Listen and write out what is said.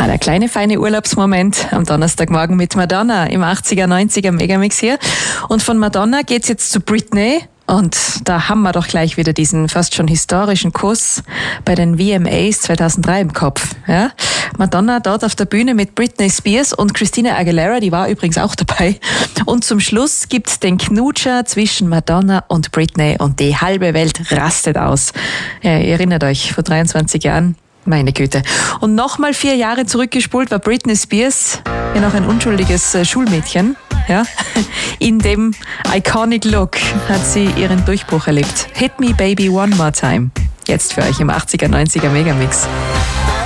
Der kleine feine Urlaubsmoment am Donnerstagmorgen mit Madonna im 80er, 90er Megamix hier. Und von Madonna geht's jetzt zu Britney. Und da haben wir doch gleich wieder diesen fast schon historischen Kuss bei den VMAs 2003 im Kopf. Ja? Madonna dort auf der Bühne mit Britney Spears und Christina Aguilera, die war übrigens auch dabei. Und zum Schluss gibt's den Knutscher zwischen Madonna und Britney und die halbe Welt rastet aus. Ja, ihr erinnert euch, vor 23 Jahren. Meine Güte. Und nochmal 4 Jahre zurückgespult war Britney Spears ja noch ein unschuldiges Schulmädchen. Ja? In dem Iconic Look hat sie ihren Durchbruch erlebt. Hit Me Baby One More Time. Jetzt für euch im 80er, 90er Megamix.